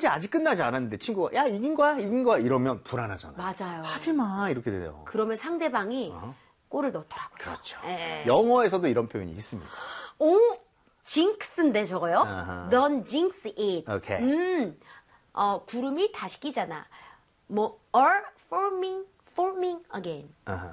설거지 아직 끝나지 않았는데 친구가 야 이긴 거야 이러면 불안하잖아요. 맞아요. 하지 마 이렇게 돼요. 그러면 상대방이 골을 넣더라고요. 그렇죠. 예. 영어에서도 이런 표현이 있습니다. 오, 징크스인데 저거요? Don't jinx it. 오케이. 구름이 다시 끼잖아. 뭐 are forming again.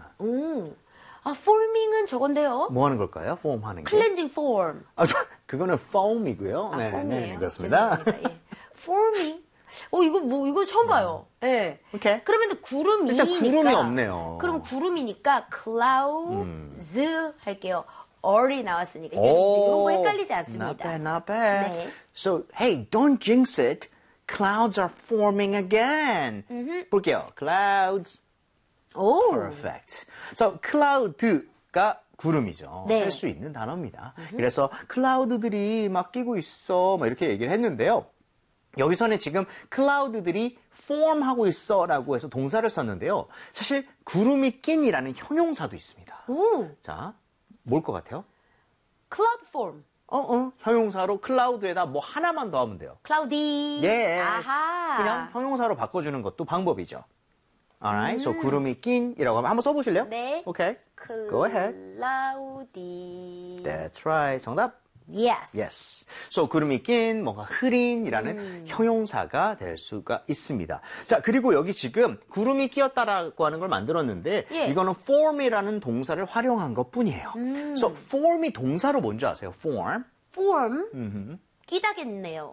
forming은 저건데요. 뭐 하는 걸까요? 폼 하는 게? Cleansing form. 그거는 foam이고요. 네, 폼이에요. 네, 그렇습니다. 죄송합니다. 예. Forming. 이거 처음 봐요. 예. 오케이. 그러면 구름이니까. 일단 구름이 없네요. 그럼 구름이니까 clouds 할게요. or이 나왔으니까 이제 이런 거 헷갈리지 않습니다. Not bad. 네. So, hey, don't jinx it. Clouds are forming again. 볼게요. Clouds. 오. Perfect. So, cloud가 구름이죠. 네. 셀 수 있는 단어입니다. 그래서 클라우드들이 막 끼고 있어. 막 이렇게 얘기를 했는데요. 여기서는 지금 클라우드들이 form하고 있어라고 해서 동사를 썼는데요. 사실 구름이 낀이라는 형용사도 있습니다. 오. 자, 뭘 것 같아요? cloud form. 형용사로 클라우드에다 뭐 하나만 더 하면 돼요. cloudy. Yes. 아하. 그냥 형용사로 바꿔주는 것도 방법이죠. Alright, so 구름이 낀이라고 하면 한번 써보실래요? 네. Okay, go ahead. cloudy. That's right, 정답. Yes. Yes. So 구름이 낀, 뭔가 흐린이라는 형용사가 될 수가 있습니다. 자, 그리고 여기 지금 구름이 끼었다라고 하는 걸 만들었는데 예. 이거는 form이라는 동사를 활용한 것뿐이에요. So form이 동사로 뭔지 아세요? form. form. 끼다겠네요.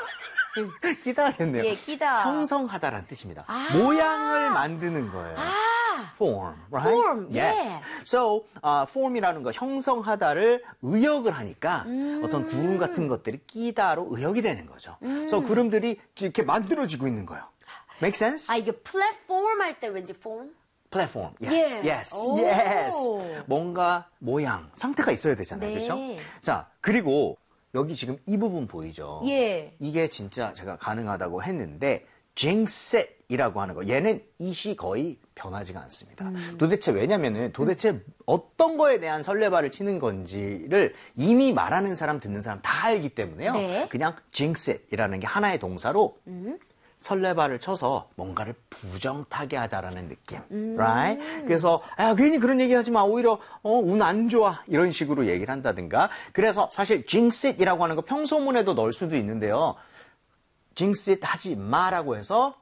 끼다겠네요. 예, 끼다. 형성하다라는 뜻입니다. 모양을 만드는 거예요. form, right? form, yes. yeah. So, form이라는 거 형성하다를 의역을 하니까 어떤 구름 같은 것들이 끼다로 의역이 되는 거죠. 그래서 구름들이 이렇게 만들어지고 있는 거예요. Make sense? 이게 플랫폼 할 때 왠지 form? platform. Yes, 예. yes, 오. yes. 뭔가 모양, 상태가 있어야 되잖아요. 네. 그렇죠? 자, 그리고 여기 지금 이 부분 보이죠? 예. 이게 진짜 제가 가능하다고 했는데 jinx it이라고 하는 거 얘는 it이 거의 변하지가 않습니다. 도대체 왜냐면은 도대체 어떤 거에 대한 설레발을 치는 건지를 이미 말하는 사람 듣는 사람 다 알기 때문에요. 네. 그냥 jinx it이라는 게 하나의 동사로 설레발을 쳐서 뭔가를 부정타게 하다라는 느낌. Right? 그래서 괜히 그런 얘기 하지 마. 오히려 운 안 좋아. 이런 식으로 얘기를 한다든가. 그래서 사실 jinx it이라고 하는 거 평소문에도 넣을 수도 있는데요. jinx it 하지 마라고 해서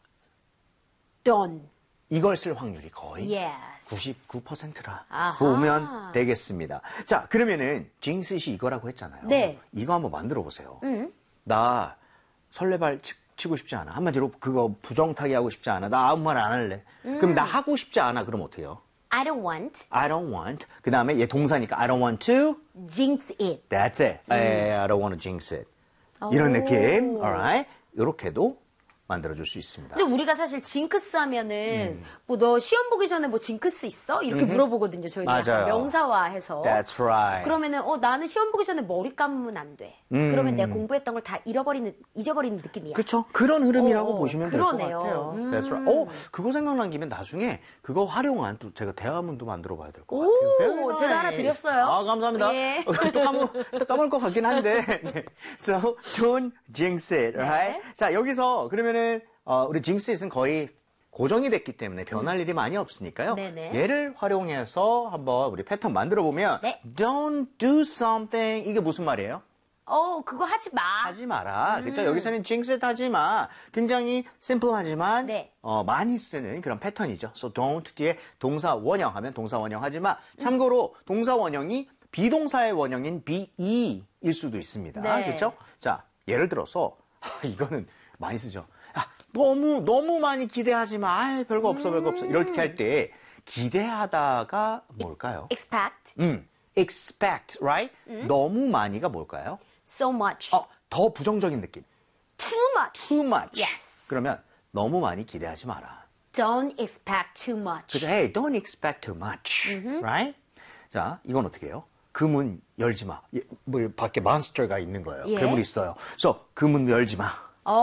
done. 이걸 쓸 확률이 거의 Yes. 99%라 아하. 보면 되겠습니다. 자, 그러면은 jinx it이 이거라고 했잖아요. 네. 이거 한번 만들어 보세요. 나 설레발 치고 싶지 않아. 한마디로 그거 부정타게 하고 싶지 않아. 나 아무 말 안 할래. 그럼 나 하고 싶지 않아. 그럼 어떻게 해요? I don't want. I don't want. 그 다음에 얘 동사니까 I don't want to. jinx it. That's it. I don't want to jinx it. 이런 느낌. Alright. 이렇게도 만들어줄 수 있습니다. 근데 우리가 사실 징크스 하면은 뭐 너 시험 보기 전에 뭐 징크스 있어? 이렇게 물어보거든요. 저희는 약간 맞아요. 명사화해서. That's right. 그러면은 나는 시험 보기 전에 머리 감으면 안 돼. 그러면 내가 공부했던 걸 다 잊어버리는 느낌이야. 그렇죠. 그런 흐름이라고 보시면 될 것 그러네요. 같아요. That's right. 그거 생각난 김에 나중에 그거 활용한 또 제가 대화문도 만들어 봐야 될 것 같아요. Very nice. 제가 하나 드렸어요. 감사합니다. 예. 또 까먹을 것 같긴 한데. 네. So, don't jinx it, right? 네. 자, 여기서 그러면은 우리 jinx it은 거의 고정이 됐기 때문에 변할 일이 많이 없으니까요. 네네. 얘를 활용해서 한번 우리 패턴 만들어 보면 네. don't do something 이게 무슨 말이에요? 그거 하지 마. 하지 마라. 그렇죠? 여기서는 jinx it 하지 마. 굉장히 심플하지만 네. 많이 쓰는 그런 패턴이죠. So don't 뒤에 동사 원형 하면 동사 원형 하지 마. 참고로 동사 원형이 비동사의 원형인 be일 수도 있습니다. 네. 그렇죠? 자, 예를 들어서 이거는 많이 쓰죠. 너무 많이 기대하지 마. 별거 없어. 이렇게 할 때 기대하다가 뭘까요? expect, right? 너무 많이가 뭘까요? so much. 더 부정적인 느낌. too much. too much. Yes. 그러면 너무 많이 기대하지 마라. don't expect too much. 그죠? Hey, don't expect too much. Right? 자, 이건 어떻게 해요? 그 문 열지 마. 뭐 밖에 몬스터가 있는 거예요. 예. 괴물이 있어요. So, 그 문 열지 마.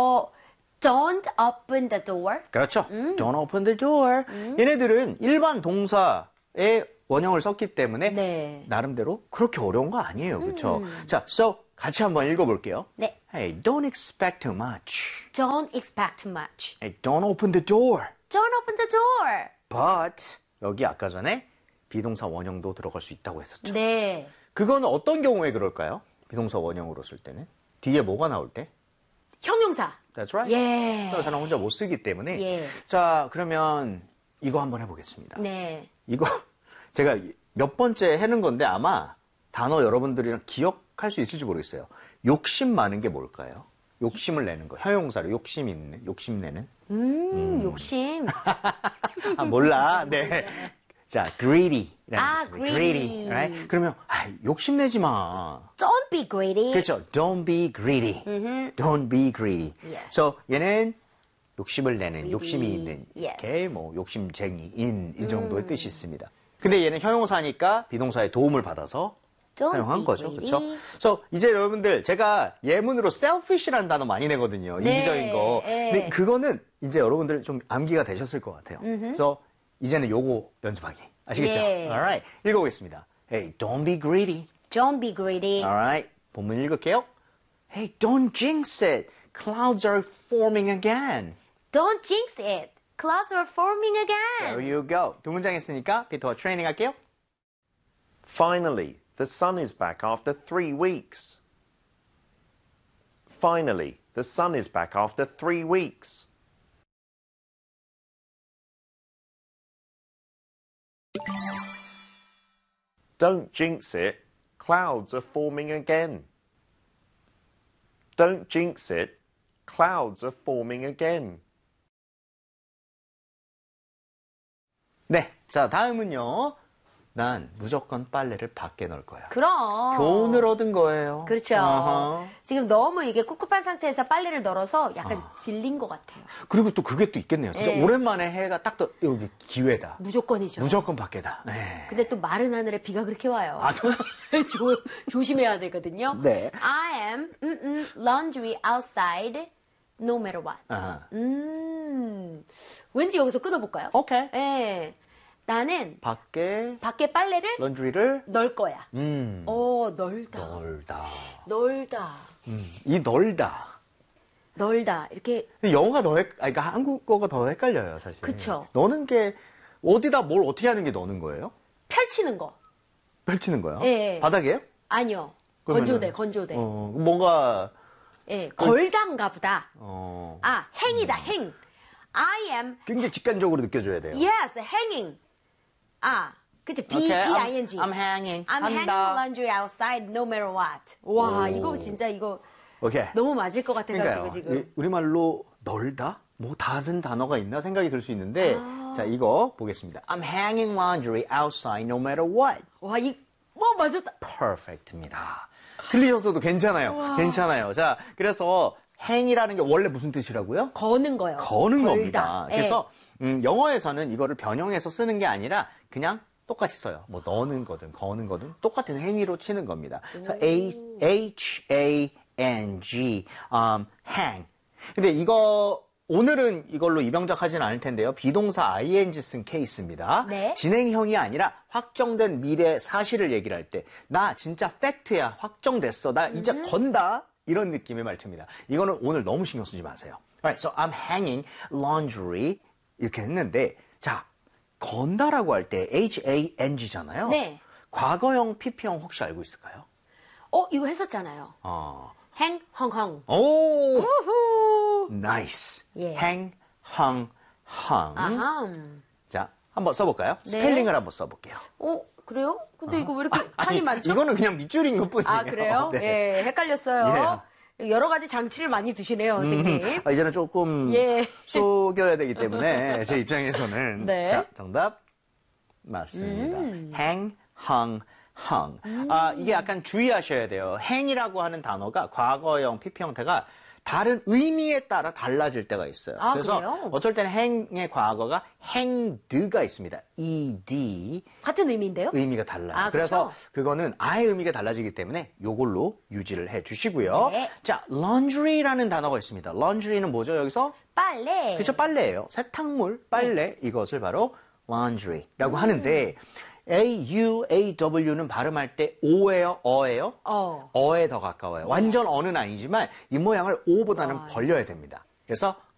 don't open the door. 그렇죠. Don't open the door. 얘네들은 일반 동사의 원형을 썼기 때문에 네. 나름대로 그렇게 어려운 거 아니에요. 그렇죠? 자, so 같이 한번 읽어볼게요. 네. Hey, don't expect too much. Don't expect much. Hey, don't open the door. Don't open the door. But 여기 아까 전에 비동사 원형도 들어갈 수 있다고 했었죠. 네. 그거는 어떤 경우에 그럴까요? 비동사 원형으로 쓸 때는 뒤에 뭐가 나올 때? 형용사. That's right. 예. 형용사는 혼자 못 쓰기 때문에. 예. 자, 그러면 이거 한번 해보겠습니다. 네. 이거 제가 몇 번째 해는 건데 아마 단어 여러분들이랑 기억할 수 있을지 모르겠어요. 욕심 많은 게 뭘까요? 욕심을 내는 거. 형용사로 욕심 있는, 욕심 내는. 욕심. 아, 몰라. 네. 자, greedy. greedy. Right? 그러면, 욕심내지 마. Don't be greedy. 그렇죠. Don't be greedy. Don't be greedy. Yes. So, 얘는 욕심을 내는, 욕심이 있는, Yes. 이렇게 뭐, 욕심쟁이인, 이 정도의 뜻이 있습니다. 근데 얘는 형용사니까 비동사의 도움을 받아서 Don't 사용한 be 거죠. greedy. 그렇죠? So, 이제 여러분들, 제가 예문으로 selfish라는 단어 많이 내거든요. 네. 이기적인 거. 네. 근데 그거는 이제 여러분들 좀 암기가 되셨을 것 같아요. 그래서 이제는 요거 연습하기. 아시겠죠? 예. Alright. 읽어보겠습니다. Hey, don't be greedy. Don't be greedy. Alright. 본문 읽을게요. Hey, don't jinx it. Clouds are forming again. Don't jinx it. Clouds are forming again. There you go. 두 문장 했으니까 비터와 트레이닝 할게요. Finally, the sun is back after 3 weeks. Finally, the sun is back after 3 weeks. Don't jinx it. Clouds are forming again. Don't jinx it. Clouds are forming again. 네. 자, 다음은요. 난 무조건 빨래를 밖에 넣을 거야. 그럼. 교훈을 얻은 거예요. 그렇죠. 어허. 지금 너무 이게 꿉꿉한 상태에서 빨래를 널어서 약간 질린 것 같아요. 그리고 또 그게 또 있겠네요. 진짜 예. 오랜만에 해가 딱 또 여기 기회다. 무조건이죠. 무조건 밖에다. 네. 근데 또 마른 하늘에 비가 그렇게 와요. 아, 조심해야 되거든요. 네. I am laundry outside no matter what. 아하. 왠지 여기서 끊어볼까요? 오케이. 네. 나는 밖에 밖에 빨래를 런드리를 널 거야. 널다. 널다. 널다. 이 널다. 널다. 이렇게 근데 영어가 그러니까 한국어가 더 헷갈려요, 사실. 그쵸. 너는 게 어디다 뭘 어떻게 하는 게 너는 거예요? 펼치는 거. 펼치는 거요? 예. 바닥에요? 아니요. 그러면은- 건조대. 뭔가 예, 걸단가 보다. 어, 행이다, 행. I am, 굉장히 직관적으로 느껴져야 돼요. yes, hanging. 그치, B-I-N-G. I'm hanging. I'm hanging 한다. laundry outside no matter what. 와, 오. 이거 진짜 오케이. 너무 맞을 것 같아가지고 그러니까요. 지금. 우리말로 널다? 뭐 다른 단어가 있나 생각이 들 수 있는데 자 이거 보겠습니다. I'm hanging laundry outside no matter what. 와, 맞았다. Perfect입니다. 틀리셨어도 괜찮아요. 괜찮아요. 자, 그래서 hang이라는 게 원래 무슨 뜻이라고요? 거는 거요. 거는 걸다. 겁니다. 예. 그래서 영어에서는 이거를 변형해서 쓰는 게 아니라 그냥 똑같이 써요. 뭐 넣는 거든 거는 거든 똑같은 행위로 치는 겁니다. 그래서 H-A-N-G, hang. 근데 이거 오늘은 이걸로 입영작하지는 않을 텐데요. 비동사 ing 쓴 케이스입니다. 네. 진행형이 아니라 확정된 미래 사실을 얘기를 할 때 나 진짜 팩트야. 확정됐어. 나 이제 건다. 이런 느낌의 말투입니다. 이거는 오늘 너무 신경 쓰지 마세요. Alright, so I'm hanging laundry 이렇게 했는데 자, 건다라고 할 때 H-A-N-G잖아요. 네. 과거형, PP형 혹시 알고 있을까요? 이거 했었잖아요. 행, 헝헝. 오! 우후. 나이스. 예. hang, hung, hung. 아함. 자, 한번 써볼까요? 네. 스펠링을 한번 써볼게요. 그래요? 근데 이거 왜 이렇게 칸이 많죠? 이거는 그냥 밑줄인 것뿐이에요. 아, 그래요? 네. 예, 헷갈렸어요. 여러 가지 장치를 많이 두시네요, 선생님. 이제는 조금 예. 속여야 되기 때문에 제 입장에서는 네. 자, 정답 맞습니다. hang, hung, hung. 이게 약간 주의하셔야 돼요. hang이라고 하는 단어가 과거형, PP 형태가 다른 의미에 따라 달라질 때가 있어요. 아, 그래서 그래요? 어쩔 때는 hang의 과거가 hanged가 있습니다. ed 같은 의미인데요? 의미가 달라요. 아, 그래서 그쵸? 그거는 아예 의미가 달라지기 때문에 요걸로 유지를 해 주시고요. 네. 자, laundry라는 단어가 있습니다. laundry는 뭐죠? 여기서 빨래. 그렇죠, 빨래예요. 세탁물, 빨래 이것을 바로 laundry라고 하는데 A-U-A-W는 발음할 때 O예요? 어예요? 어. 어에 더 가까워요. 완전 어는 아니지만 이 모양을 O보다는 벌려야 됩니다. 그래서